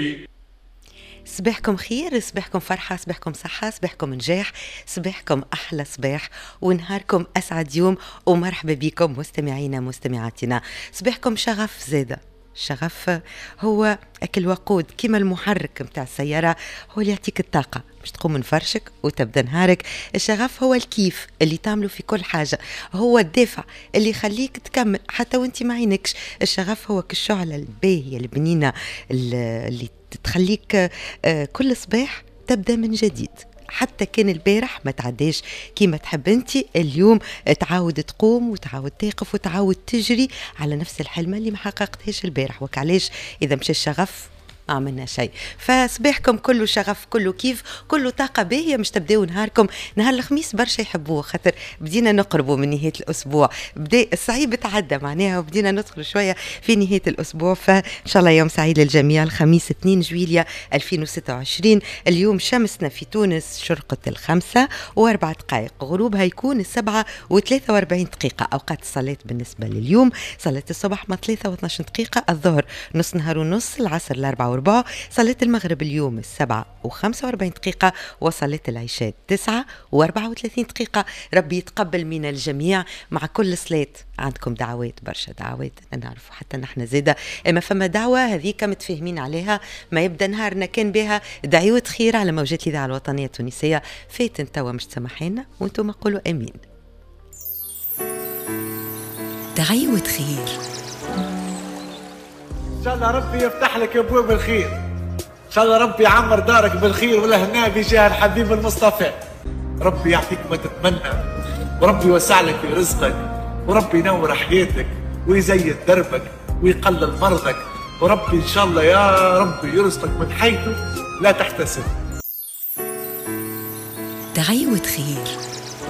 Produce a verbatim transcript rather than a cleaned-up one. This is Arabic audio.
حبيبي. صباحكم خير، صباحكم فرحة، صباحكم صحة، صباحكم نجاح، صباحكم أحلى صباح ونهاركم أسعد يوم، ومرحبا بكم مستمعينا مستمعاتنا. صباحكم شغف زادة. الشغف هو أكل وقود كما المحرك متاع السيارة، هو اللي يعطيك الطاقة باش تقوم من فرشك وتبدا نهارك. الشغف هو الكيف اللي تعمله في كل حاجة، هو الدافع اللي يخليك تكمل حتى وانت ما عينكش. الشغف هو كالشعلة الباهية البنينة اللي تخليك كل صباح تبدا من جديد، حتى كان البارح ما تعداش كيما تحب انت، اليوم تعاود تقوم وتعاود تقف وتعاود تجري على نفس الحلمة اللي ما حققتهاش البارح. وكعلاش اذا مش الشغف ما عملنا شيء. فصباحكم كله شغف، كله كيف، كله طاقة باهية. مش تبداو نهاركم نهار الخميس برشا يحبوه، خاطر بدينا نقربوا من نهاية الأسبوع، بدا الصعيب تعدى معناها وبدينا ندخل شوية في نهاية الأسبوع. فإن شاء الله يوم سعيد للجميع. الخميس اثنين جويلية ألفين وستة وعشرين، اليوم شمسنا في تونس شرقت الخمسة وأربع دقائق، غروبها يكون السبعة وثلاثة وأربعين دقيقة. أوقات الصلاة بالنسبة لليوم صلاة الصبح ما ثلاثة واثناش دقيقة، الظهر نص نهار ونص، العصر الأربعة وربع، صلاة المغرب اليوم السبعة وخمسة وأربعين دقيقة، وصلاة العشاء تسعة وأربعة وثلاثين دقيقة. ربي يتقبل من الجميع. مع كل صلاة عندكم دعوات، برشا دعوات نعرف حتى نحن زيادة، اما فما دعوة هذيك متفاهمين عليها، ما يبدا نهارنا كان بها دعوة خير على موجات الإذاعة الوطنية التونسية. فاتن توا مش سامحينا وانتم قولوا امين. دعوة خير. إن شاء الله ربي يفتح لك أبواب الخير، إن شاء الله ربي يعمر دارك بالخير والهنا بجاه الحبيب المصطفى. ربي يعطيك ما تتمنى، وربي يوسع لك في رزقك، وربي ينور حياتك ويزيد دربك ويقلل مرضك، وربي إن شاء الله يا ربي يرزقك من حيث لا تحتسب. دعوة خير.